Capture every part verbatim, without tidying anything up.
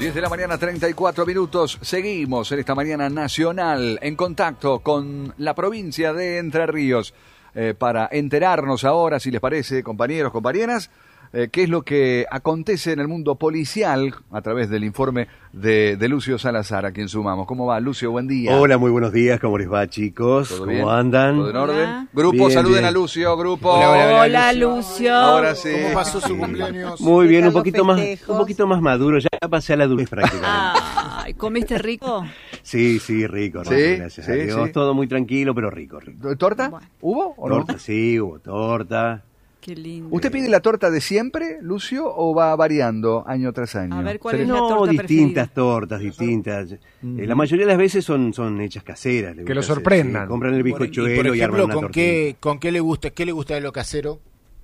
diez de la mañana, treinta y cuatro minutos. Seguimos en esta mañana nacional en contacto con la provincia de Entre Ríos eh, para enterarnos ahora, si les parece, compañeros, compañeras, eh, qué es lo que acontece en el mundo policial a través del informe de, de Lucio Salazar, a quien sumamos. ¿Cómo va, Lucio? Buen día. Hola, muy buenos días. ¿Cómo les va, chicos? ¿Todo ¿Cómo bien? andan? ¿Todo en orden? Hola. Grupo, Bien, saluden bien. a Lucio, grupo. Hola, hola, hola, Lucio. Ahora sí. ¿Cómo pasó su cumpleaños? Muy bien, un Los poquito más, festejos. un poquito más maduro. Ya pasé a la adultez prácticamente. Ay, ¿comiste rico? Sí, sí, rico, rico, Sí, gracias sí, a Dios. sí. Todo muy tranquilo, pero rico, rico. ¿Torta? Bueno. ¿Hubo o no? Torta, sí, hubo torta. Qué lindo. ¿Usted pide la torta de siempre, Lucio, o va variando año tras año? A ver, ¿cuál Se es le- la No, torta distintas preferida? tortas, distintas. Eh, la mayoría de las veces son, son hechas caseras. le Que lo gusta hacer, sorprendan. sí, compran el Por- y, bizcochuelo por y, arman ejemplo, una ¿con tortita. qué, ¿con qué le gusta? ¿Qué le gusta de lo casero?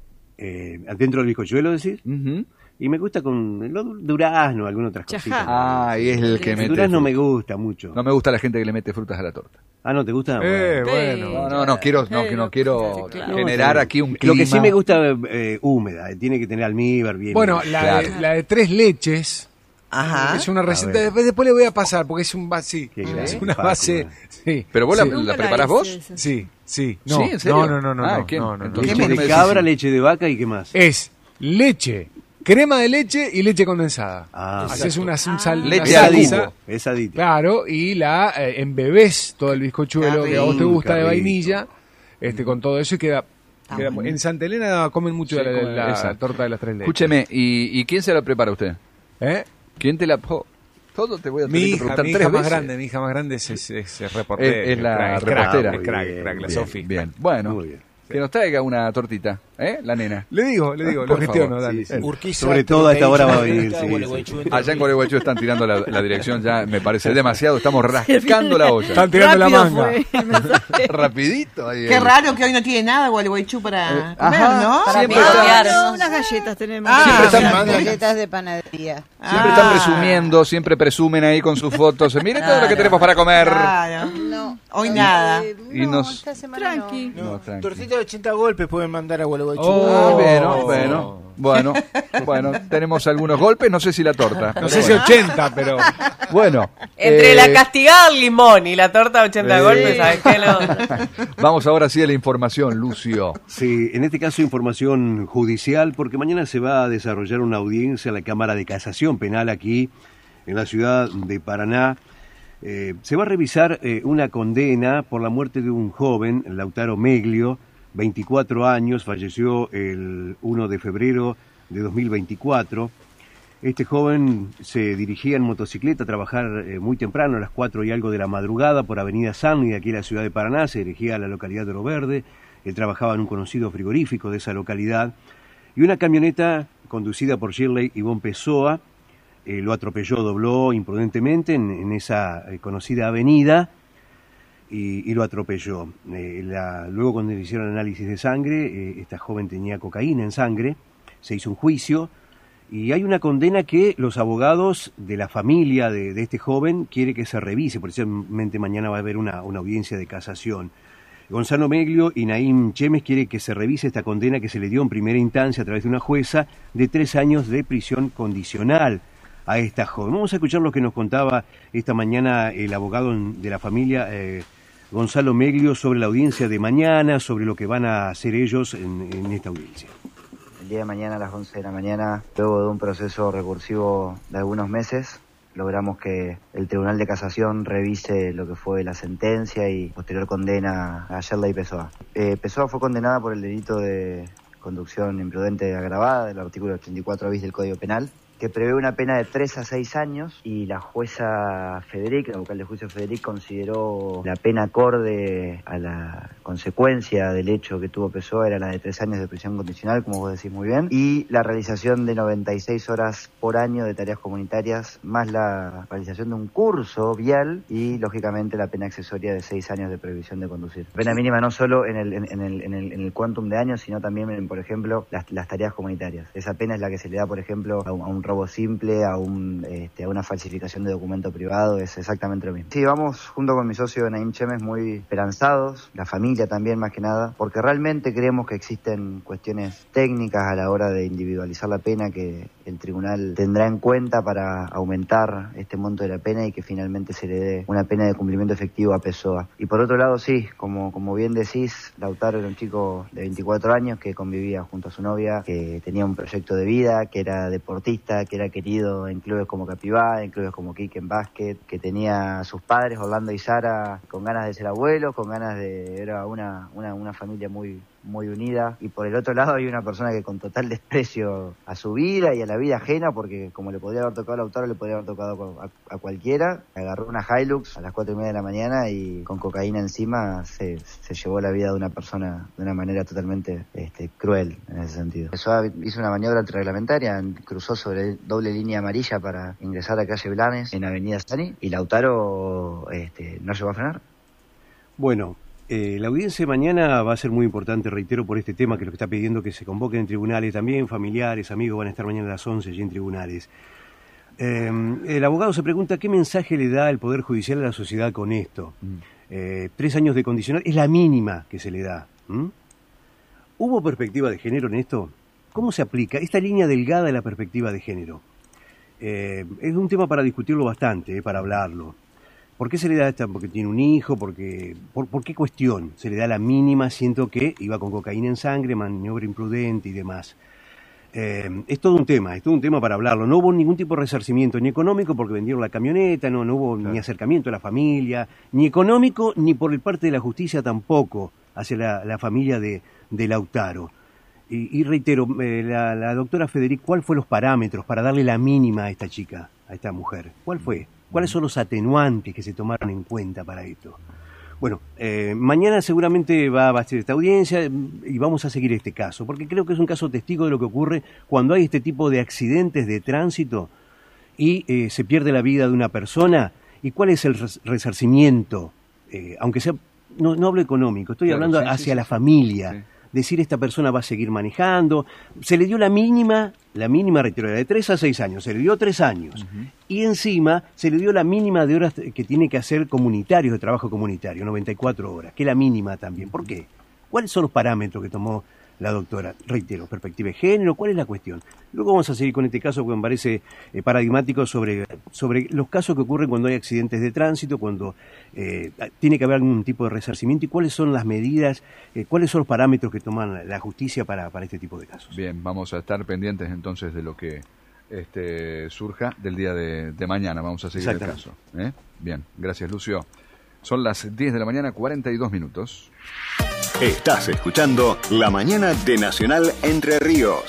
Eh, ¿Dentro del bizcochuelo decís? Ujú. Y me gusta con el durazno, algunas otras Chajá. cositas. Ah, y es el que El mete. durazno me fruta. gusta mucho. No me gusta la gente que le mete frutas a la torta. Ah, ¿no te gusta? Eh, Bueno. bueno. No, no, no quiero, no, que no quiero Sí, claro. generar No, aquí un clima. Lo que sí me gusta eh, húmeda, eh, tiene que tener almíbar bien. Bueno, bien. la, Claro. de, la de tres leches Ajá. es una A receta. ver. Después, después le voy a pasar porque es un base. Qué Es grande, una Paco, base. eh. Sí. Pero vos la, sí. la Nunca preparás hice vos. esa. Sí, sí. No, Sí, ¿en serio? no, no, no, no. Ah, no, ¿quién? no, no, no. Entonces, Leche ¿cómo me de decís? cabra, leche de vaca y qué más. Es leche, crema de leche y leche condensada. Ah, Haces una, un sal, Leche una al salsa, cubo. es adicto. claro, y la eh, embebés todo el bizcochuelo Qué que a vos te rico, gusta de rico. vainilla, este con todo eso y queda. queda muy- en Santa Elena comen mucho Sí, la, comen la esa. torta de las tres leches. Escúcheme, ¿y, ¿y quién se la prepara a usted? ¿Eh? ¿Quién te la... po- Todo te voy a tener Mi que hija, preguntar mi tres hija más veces. grande, mi hija más grande es, es, es, es reportera. Es, es la crack, crack, repostera. es crack, Bien, crack, la bien, Sofi. Bien, bueno, Muy bien. que nos traiga una tortita, ¿eh? La nena. Le digo, le digo, lo Por gestiono, favor, dale. Sí, sí. Urquiza, Sobre todo a esta hora va a venir. Urquiza, sí, Gualeguaychú, sí. Entre Allá en Ríos. Gualeguaychú están tirando la, la dirección, ya me parece demasiado, estamos rascando la olla. Están tirando la Rápido manga. fue el mensaje. Rapidito. Ahí Qué el- raro que hoy no tiene nada Gualeguaychú para Eh, comer, ajá, ¿no? para Siempre picotear. está- No, unas galletas tenemos. Ah, Siempre están- sí, manda- galletas de panadería. Siempre están Ah. presumiendo, siempre presumen ahí con sus fotos. Miren todo lo que Claro. tenemos para comer. Claro. No. Hoy nada. Eh, Y no, nos- esta semana no. Tranqui. No, No, tranqui. tortita de ochenta golpes pueden mandar a Gualeguaychú. Oh. Ah, bueno, Oh. bueno, bueno, bueno, tenemos algunos golpes, no sé si la torta. No sé si ochenta, pero. Bueno, Entre eh, la castigada al limón y la torta de ochenta eh, golpes, ¿sabes qué? No. vamos ahora sí a la información, Lucio. Sí, en este caso información judicial, porque mañana se va a desarrollar una audiencia en la Cámara de Casación Penal aquí en la ciudad de Paraná. Eh, se va a revisar eh, una condena por la muerte de un joven, Lautaro Meglio, veinticuatro años, falleció el uno de febrero de dos mil veinticuatro. Este joven se dirigía en motocicleta a trabajar eh, muy temprano, a las cuatro y algo de la madrugada, por Avenida Sanmi, aquí en la ciudad de Paraná, se dirigía a la localidad de Oro Verde. Él trabajaba en un conocido frigorífico de esa localidad, y una camioneta conducida por Shirley Ivonne Pessoa eh, lo atropelló, dobló imprudentemente en, en esa eh, conocida avenida y, y lo atropelló. Eh, la- luego, cuando le hicieron análisis de sangre, eh, esta joven tenía cocaína en sangre, se hizo un juicio y hay una condena que los abogados de la familia de, de este joven quiere que se revise, precisamente mañana va a haber una, una audiencia de casación. Gonzalo Meglio y Naim Chemes quiere que se revise esta condena que se le dio en primera instancia a través de una jueza de tres años de prisión condicional a esta joven. Vamos a escuchar lo que nos contaba esta mañana el abogado de la familia, eh, Gonzalo Meglio, sobre la audiencia de mañana, sobre lo que van a hacer ellos en, en esta audiencia. El día de mañana a las once de la mañana, luego de un proceso recursivo de algunos meses, logramos que el Tribunal de Casación revise lo que fue la sentencia y posterior condena a Shirley Pessoa. Eh, Pessoa fue condenada por el delito de conducción imprudente agravada del artículo ochenta y cuatro bis del Código Penal, que prevé una pena de tres a seis años, y la jueza Federic, la vocal de juicio Federic, consideró la pena acorde a la consecuencia del hecho que tuvo Pessoa era la de tres años de prisión condicional, como vos decís muy bien, y la realización de noventa y seis horas por año de tareas comunitarias, más la realización de un curso vial y, lógicamente, la pena accesoria de seis años de prohibición de conducir. Pena mínima no solo en el, en, en el, en el, en el quantum de años, sino también en, por ejemplo, las, las tareas comunitarias. Esa pena es la que se le da, por ejemplo, a un, a un robo simple a, un, este, a una falsificación de documento privado, es exactamente lo mismo. Sí, vamos junto con mi socio Naim Chemes muy esperanzados, la familia también más que nada, porque realmente creemos que existen cuestiones técnicas a la hora de individualizar la pena que el tribunal tendrá en cuenta para aumentar este monto de la pena y que finalmente se le dé una pena de cumplimiento efectivo a Pessoa. Y por otro lado, sí, como, como bien decís, Lautaro era un chico de veinticuatro años que convivía junto a su novia, que tenía un proyecto de vida, que era deportista, que era querido en clubes como Capibá, en clubes como Quique en básquet, que tenía a sus padres, Orlando y Sara, con ganas de ser abuelos, con ganas de... era una, una, una familia muy... muy unida, y por el otro lado hay una persona que con total desprecio a su vida y a la vida ajena, porque como le podría haber tocado a Lautaro, le podría haber tocado a, a cualquiera, agarró una Hilux a las cuatro y media de la mañana y con cocaína encima se, se llevó la vida de una persona de una manera totalmente este, cruel en ese sentido. Eso hizo una maniobra antirreglamentaria, cruzó sobre doble línea amarilla para ingresar a calle Blanes en avenida Sani, y Lautaro este, no llegó a frenar. Bueno, Eh, la audiencia de mañana va a ser muy importante, reitero, por este tema que lo que está pidiendo que se convoquen en tribunales también, familiares, amigos van a estar mañana a las once allí en tribunales. Eh, el abogado se pregunta qué mensaje le da el Poder Judicial a la sociedad con esto. Mm. Eh, tres años de condicional es la mínima que se le da. ¿Mm? ¿Hubo perspectiva de género en esto? ¿Cómo se aplica esta línea delgada de la perspectiva de género? Eh, es un tema para discutirlo bastante, eh, para hablarlo. ¿Por qué se le da esta? Porque tiene un hijo, porque por, ¿por qué cuestión? Se le da la mínima, siento que iba con cocaína en sangre, maniobra imprudente y demás. Eh, es todo un tema, es todo un tema para hablarlo. No hubo ningún tipo de resarcimiento, ni económico porque vendieron la camioneta, no, no hubo claro. ni acercamiento a la familia, ni económico, ni por el parte de la justicia tampoco hacia la, la familia de, de Lautaro. Y, y reitero, eh, la, la doctora Federic, ¿cuál fue los parámetros para darle la mínima a esta chica, a esta mujer? ¿Cuál fue? ¿Cuáles son los atenuantes que se tomaron en cuenta para esto? Bueno, eh, mañana seguramente va a ser esta audiencia y vamos a seguir este caso, porque creo que es un caso testigo de lo que ocurre cuando hay este tipo de accidentes de tránsito y eh, se pierde la vida de una persona. ¿Y cuál es el res- resarcimiento? Eh, aunque sea, no, no hablo económico, estoy claro, hablando sí, hacia sí, la sí, familia. Sí. Decir esta persona va a seguir manejando, se le dio la mínima, la mínima reitero, de tres a seis años, se le dio tres años, uh-huh. y encima se le dio la mínima de horas que tiene que hacer comunitarios, de trabajo comunitario, noventa y cuatro horas, que es la mínima también. ¿Por qué? ¿Cuáles son los parámetros que tomó la doctora? Reitero, perspectiva de género, ¿cuál es la cuestión? Luego vamos a seguir con este caso que me parece eh, paradigmático sobre, sobre los casos que ocurren cuando hay accidentes de tránsito, cuando eh, tiene que haber algún tipo de resarcimiento y cuáles son las medidas, eh, cuáles son los parámetros que toman la justicia para, para este tipo de casos. Bien, vamos a estar pendientes entonces de lo que este, surja del día de, de mañana. Vamos a seguir el caso. ¿eh? Bien, gracias Lucio. Son las diez de la mañana, cuarenta y dos minutos. Estás escuchando La Mañana de Nacional Entre Ríos.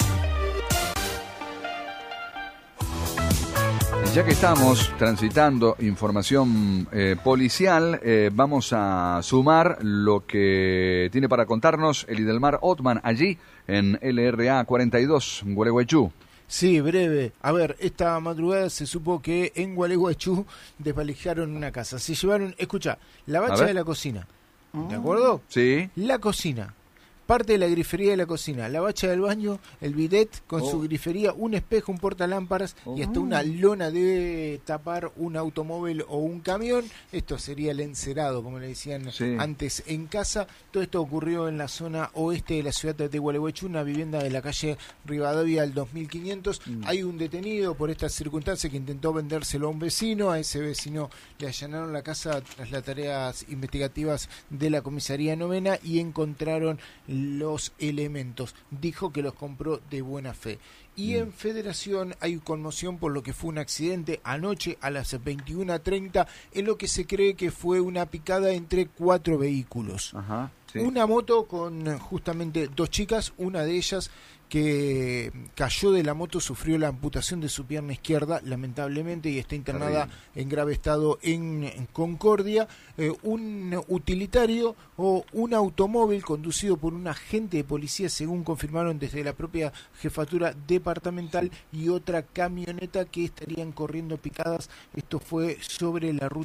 Ya que estamos transitando información eh, policial, eh, vamos a sumar lo que tiene para contarnos el Idelmar Otman allí en L R A cuarenta y dos, Gualeguaychú. Sí, breve. A ver, esta madrugada se supo que en Gualeguaychú desvalijaron una casa. Se llevaron, escucha, la bacha de la cocina. ¿De acuerdo? Sí. La cocina. Parte de la grifería de la cocina, la bacha del baño, el bidet con oh. su grifería, un espejo, un portalámparas oh. y hasta una lona de tapar un automóvil o un camión. Esto sería el encerado, como le decían sí. antes en casa. Todo esto ocurrió en la zona oeste de la ciudad de Gualeguaychú, una vivienda de la calle Rivadavia al dos mil quinientos. Mm. Hay un detenido por estas circunstancias que intentó vendérselo a un vecino. A ese vecino le allanaron la casa tras las tareas investigativas de la comisaría novena y encontraron los elementos. Dijo que los compró de buena fe. Y mm. en Federación hay conmoción por lo que fue un accidente anoche a las veintiuna treinta en lo que se cree que fue una picada entre cuatro vehículos. Ajá, sí. Una moto con justamente dos chicas, una de ellas que cayó de la moto, sufrió la amputación de su pierna izquierda, lamentablemente, y está internada en grave estado en, en Concordia. Eh, un utilitario o un automóvil conducido por un agente de policía, según confirmaron desde la propia jefatura departamental, y otra camioneta que estarían corriendo picadas. Esto fue sobre la ruta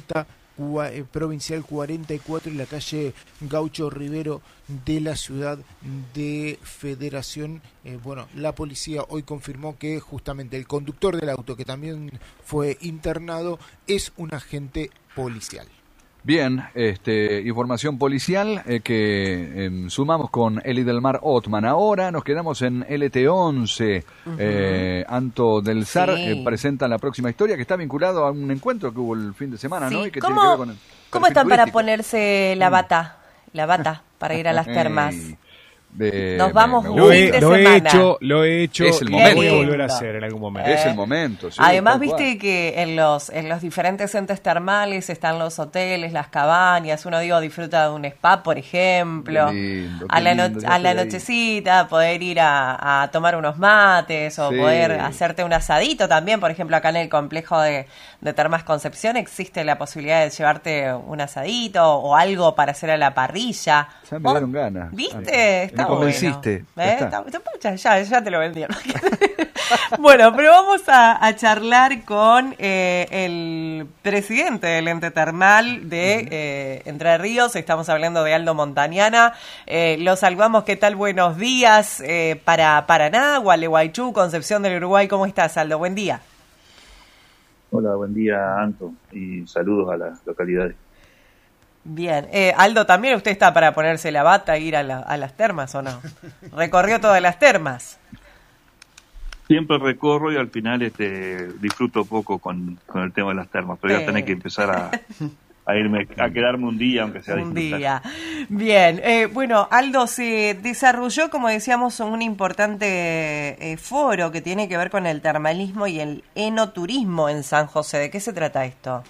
cua- eh, Provincial cuarenta y cuatro y la calle Gaucho Rivero de la ciudad de Federación. Eh, bueno, la policía hoy confirmó que justamente el conductor del auto, que también fue internado, es un agente policial. Bien, este, información policial eh, que eh, sumamos con Eli del Mar Otman. Ahora nos quedamos en L T once. Uh-huh. eh, Anto del S A R sí. eh, presenta la próxima historia que está vinculado a un encuentro que hubo el fin de semana, sí. ¿no? Y que ¿Cómo, tiene que ver con el, ¿cómo están para ponerse la bata? La bata para ir a las termas. Hey. De, Nos vamos me, un me lo, fin he, de lo semana. he hecho, lo he hecho es el y momento. voy a volver a hacer en algún momento. Eh, es el momento. Sí, Además, viste que en los en los diferentes entes termales están los hoteles, las cabañas. Uno digo disfruta de un spa, por ejemplo. Qué lindo, qué a la, no, lindo, a la nochecita poder ir a, a tomar unos mates o sí. poder hacerte un asadito también. Por ejemplo, acá en el complejo de, de Termas Concepción existe la posibilidad de llevarte un asadito o algo para hacer a la parrilla. Ya me dieron ganas. ¿Viste? Ay, Está me convenciste. bueno. ¿Eh? Está, está, ya, ya te lo vendieron. Bueno, pero vamos a, a charlar con eh, el presidente del ente termal de eh, Entre Ríos. Estamos hablando de Aldo Montañana. Eh, lo saludamos. ¿Qué tal? Buenos días eh, para Paraná, Gualeguaychú, Concepción del Uruguay. ¿Cómo estás, Aldo? Buen día. Hola, buen día, Anto, y saludos a las localidades. Bien. Eh, Aldo, ¿también usted está para ponerse la bata e ir a, la, a las termas o no? ¿Recorrió todas las termas? Siempre recorro y al final este disfruto poco con, con el tema de las termas, pero voy a tener que empezar a, a irme, a quedarme un día, aunque sea un disfrutar. día. Bien, eh, bueno, Aldo, se desarrolló, como decíamos, un importante eh, foro que tiene que ver con el termalismo y el enoturismo en San José. ¿De qué se trata esto?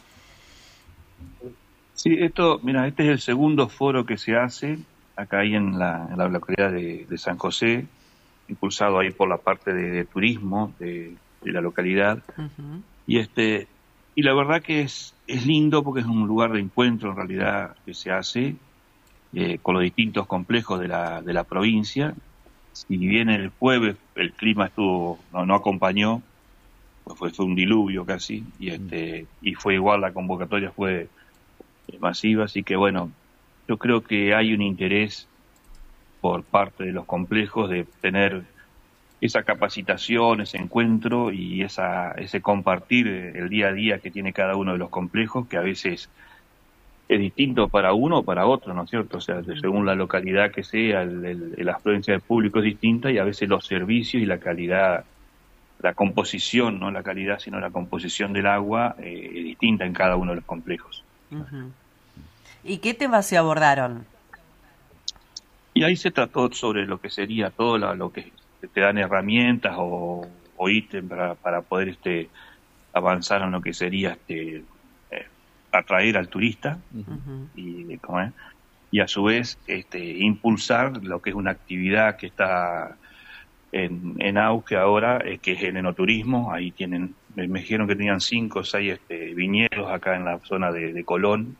Sí, esto, mira, este es el segundo foro que se hace acá ahí en la, en la localidad de, de San José, impulsado ahí por la parte de, de turismo de, de la localidad. Uh-huh. Y este y la verdad que es, es lindo porque es un lugar de encuentro en realidad que se hace eh, con los distintos complejos de la, de la provincia. Si bien el jueves el clima estuvo no, no acompañó, pues fue, fue un diluvio casi, y este y fue igual, la convocatoria fue masiva, así que bueno, yo creo que hay un interés por parte de los complejos de tener esa capacitación, ese encuentro y esa ese compartir el día a día que tiene cada uno de los complejos, que a veces es distinto para uno o para otro, ¿no es cierto? O sea, según la localidad que sea, el, el, el afluencia del público es distinta y a veces los servicios y la calidad, la composición, no la calidad, sino la composición del agua eh, es distinta en cada uno de los complejos. Uh-huh. ¿Y qué temas se abordaron? Y ahí se trató sobre lo que sería todo lo, lo que te dan herramientas o, o ítems para, para poder este avanzar en lo que sería este eh, atraer al turista uh-huh. y ¿cómo es? Y a su vez este impulsar lo que es una actividad que está en, en auge ahora, eh, que es el enoturismo. Ahí tienen, me dijeron que tenían cinco o seis este, viñedos acá en la zona de, de Colón.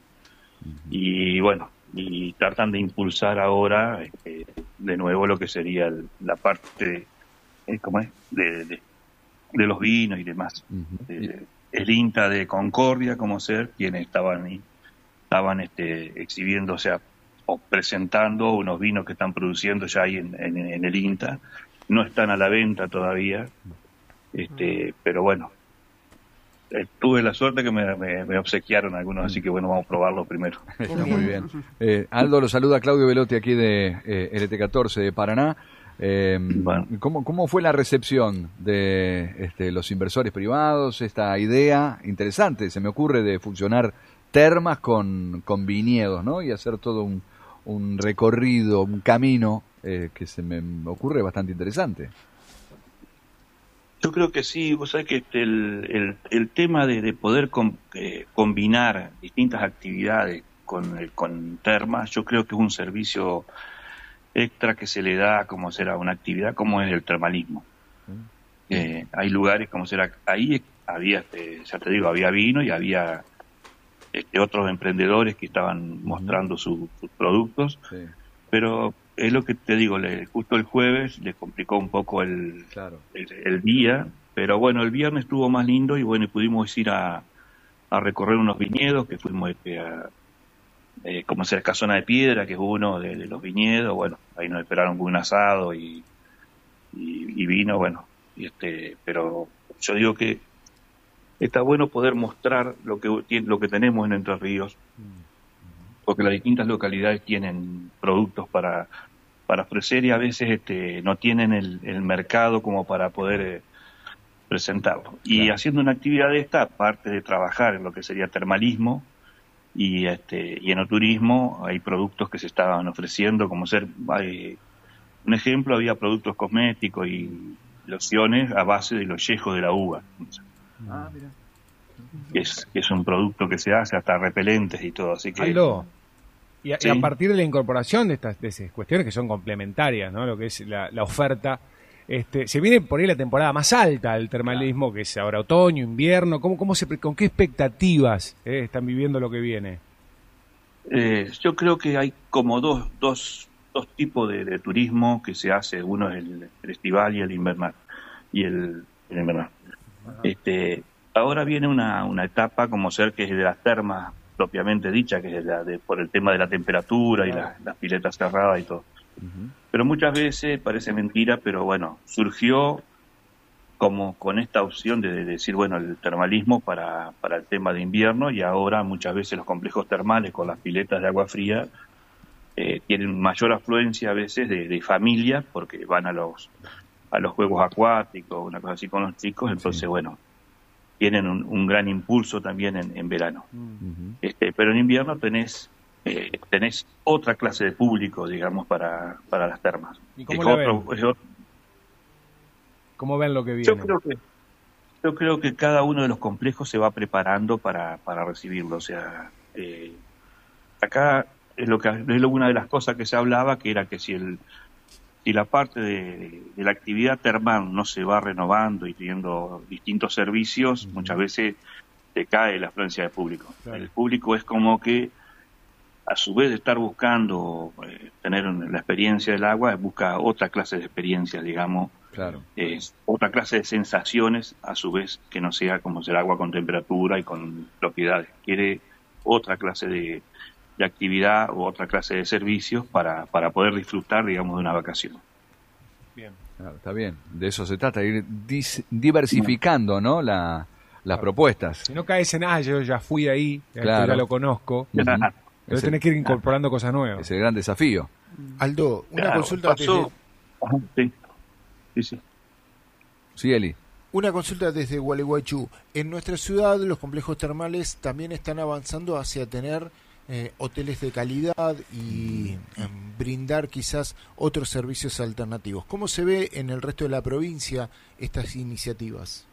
Y bueno, y tratan de impulsar ahora eh, de nuevo lo que sería el, la parte eh, ¿cómo es? De, de, de los vinos y demás. Uh-huh. eh, el INTA de Concordia, como ser, quienes estaban estaban este, exhibiendo, o sea, o presentando unos vinos que están produciendo ya ahí en, en, en el INTA. No están a la venta todavía, este, uh-huh. pero bueno, Eh, tuve la suerte que me, me, me obsequiaron algunos, así que bueno, vamos a probarlo primero. Está muy bien. Eh, Aldo, lo saluda Claudio Velotti aquí de eh, L T catorce de Paraná. Eh, bueno. ¿cómo, ¿Cómo fue la recepción de este, los inversores privados? Esta idea interesante, se me ocurre, de fusionar termas con, con viñedos, ¿no? Y hacer todo un, un recorrido, un camino eh, que se me ocurre bastante interesante. Yo creo que sí, vos sabés que el, el, el tema de, de poder com, eh, combinar distintas actividades con, el, con termas, yo creo que es un servicio extra que se le da como será una actividad como es el termalismo. Mm. Eh, hay lugares como será, ahí había, eh, ya te digo, había vino y había este, otros emprendedores que estaban mostrando su, sus productos, sí. Pero es lo que te digo, le, justo el jueves le complicó un poco el, claro. el, el día, pero bueno, el viernes estuvo más lindo y bueno, pudimos ir a, a recorrer unos viñedos, que fuimos este, a, eh, como ser Casona de Piedra, que es uno de, de los viñedos. Bueno, ahí nos esperaron con un asado y, y, y vino, bueno, y este, pero yo digo que está bueno poder mostrar lo que lo que tenemos en Entre Ríos, porque las distintas localidades tienen productos para, para ofrecer y a veces este, no tienen el, el mercado como para poder eh, presentarlo. Y claro, haciendo una actividad de esta, aparte de trabajar en lo que sería termalismo y este y enoturismo, hay productos que se estaban ofreciendo, como ser, hay, un ejemplo, había productos cosméticos y lociones a base de los yejos de la uva. Ah, mira. Es, es un producto que se hace hasta repelentes y todo, así que... Aldo, y a, sí. y a partir de la incorporación de estas, de esas cuestiones que son complementarias, ¿no? Lo que es la, la oferta, este, se viene por ahí la temporada más alta del termalismo, que es ahora otoño, invierno. ¿Cómo, cómo se, ¿Con qué expectativas eh, están viviendo lo que viene? Eh, yo creo que hay como dos, dos, dos tipos de, de turismo que se hace. Uno es el, el estival y el invernal. Y el, el invernal. Este, ahora viene una, una etapa como ser que es de las termas propiamente dicha, que es la de, por el tema de la temperatura y la, las piletas cerradas y todo. Uh-huh. Pero muchas veces parece mentira, pero bueno, surgió como con esta opción de, de decir, bueno, el termalismo para, para el tema de invierno, y ahora muchas veces los complejos termales con las piletas de agua fría eh, tienen mayor afluencia a veces de, de familias, porque van a los a los juegos acuáticos, una cosa así con los chicos, entonces sí, bueno, tienen un, un gran impulso también en, en verano. Uh-huh. Este, pero en invierno tenés eh, tenés otra clase de público, digamos, para, para las termas. ¿Y cómo, es la otro, ven? Es otro. ¿Cómo ven lo que viene? Yo creo que yo creo que cada uno de los complejos se va preparando para, para recibirlo. O sea, eh, acá es lo que es una de las cosas que se hablaba, que era que si el si la parte de, de la actividad termal no se va renovando y teniendo distintos servicios, uh-huh, muchas veces te cae la afluencia de público. Claro. El público es como que, a su vez de estar buscando eh, tener la experiencia del agua, busca otra clase de experiencias, digamos, claro, es otra clase de sensaciones, a su vez que no sea como ser agua con temperatura y con propiedades. Quiere otra clase de de actividad u otra clase de servicios para, para poder disfrutar, digamos, de una vacación. Bien. Claro, está bien, de eso se trata, ir dis- diversificando, ¿no? La, las claro, propuestas. Si no caes en, ah, yo ya fui ahí, claro, ya lo conozco, uh-huh, pero tenés que ir incorporando ah, cosas nuevas. Es el gran desafío. Aldo, una claro, consulta pasó... desde... Sí. Sí, sí. Sí, Eli. Una consulta desde Gualeguaychú. En nuestra ciudad los complejos termales también están avanzando hacia tener Eh, hoteles de calidad y eh, brindar quizás otros servicios alternativos. ¿Cómo se ve en el resto de la provincia estas iniciativas?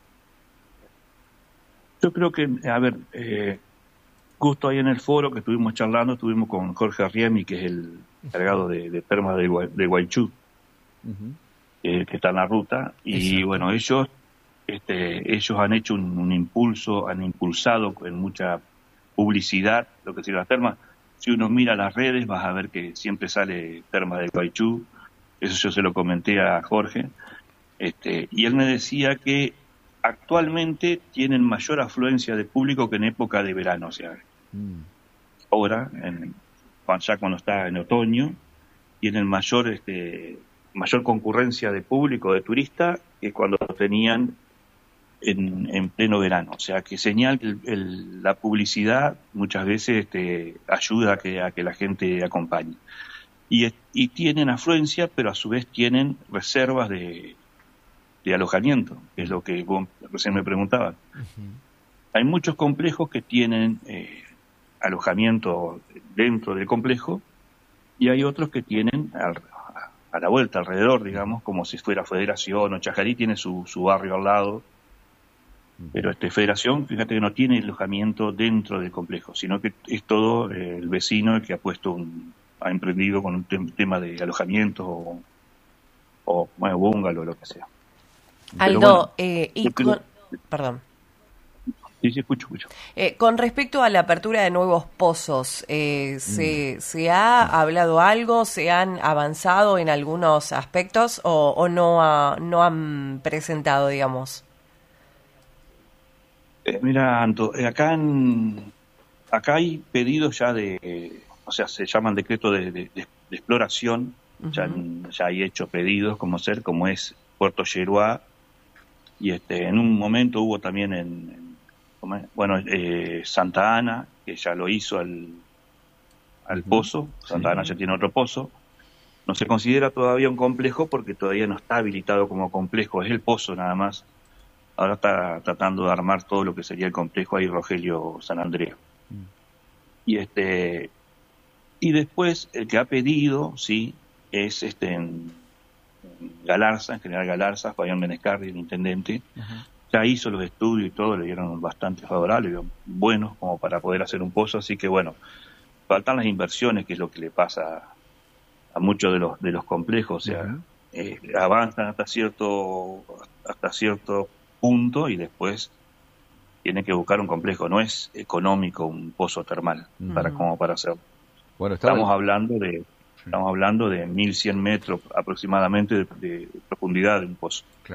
Yo creo que, a ver, eh, justo ahí en el foro que estuvimos charlando, estuvimos con Jorge Arriemi, que es el encargado de, de termas de, de Guaychú, uh-huh, eh, que está en la ruta, y exacto, bueno, ellos este, ellos han hecho un, un impulso, han impulsado en mucha publicidad, lo que sirve las termas. Si uno mira las redes, vas a ver que siempre sale terma de Guaychú. Eso yo se lo comenté a Jorge. Este, y él me decía que actualmente tienen mayor afluencia de público que en época de verano. O sea, mm. ahora, en, ya cuando está en otoño, tienen mayor, este, mayor concurrencia de público, de turistas, que cuando tenían En, en pleno verano. O sea, que señal que el, el, la publicidad muchas veces este, ayuda a que, a que la gente acompañe. Y, y tienen afluencia, pero a su vez tienen reservas de, de alojamiento, que es lo que vos recién me preguntabas. Uh-huh. Hay muchos complejos que tienen eh, alojamiento dentro del complejo, y hay otros que tienen al, a, a la vuelta, alrededor, digamos, como si fuera Federación o Chajarí, tiene su, su barrio al lado. Pero este Federación, fíjate que no tiene alojamiento dentro del complejo, sino que es todo eh, el vecino el que ha puesto un, ha emprendido con un te- tema de alojamiento o, o bueno, bungalow, lo que sea. Aldo, bueno, eh, y con... perdón. Sí, sí, escucho, escucho. Eh, con respecto a la apertura de nuevos pozos, eh, ¿se, mm. ¿se ha hablado algo? ¿Se han avanzado en algunos aspectos o, o no, ha, no han presentado, digamos? Yo creo, a ver, eh, justo ahí en el foro que estuvimos charlando, estuvimos con Jorge Arriemi, que es el encargado de, de termas de Guaychú. Uh-huh. Eh, que está en la ruta, y bueno, ellos este, ellos han hecho un, un impulso, han impulsado en mucha publicidad, lo que sirve las termas. Y, y tienen afluencia, pero a su vez que no sea como ser agua con temperatura y con propiedades. Quiere otra clase de, de actividad, o otra clase de servicios para, para poder disfrutar, digamos, de una vacación. Bien. Eh, mira, Anto, eh, acá en, acá hay pedidos ya de, o sea, se llaman decretos de, de, de exploración, uh-huh. ya, ya hay hechos pedidos como ser, como es Puerto Yeruá, y este, en un momento hubo también en, en ¿cómo es? bueno, eh, Santa Ana, que ya lo hizo al, al uh-huh. pozo, Santa sí. Ana ya tiene otro pozo, no se considera todavía un complejo porque todavía no está habilitado como complejo, es el pozo nada más. Ahora está tratando de armar todo lo que sería el complejo ahí Rogelio San Andrés. Mm. Y este y después el que ha pedido, sí, es este en, en Galarza, en General Galarza, Fabián Menescardi, el intendente. Uh-huh. Ya hizo los estudios y todo, le dieron bastante favorables, buenos como para poder hacer un pozo, así que bueno, faltan las inversiones, que es lo que le pasa a, a muchos de los de los complejos, o sea, uh-huh. eh, avanzan hasta cierto hasta cierto punto y después tiene que buscar un complejo. No es económico un pozo termal mm. para como para hacerlo. Bueno, estamos bien. hablando de estamos hablando de mil cien metros aproximadamente de, de profundidad de un pozo. Claro.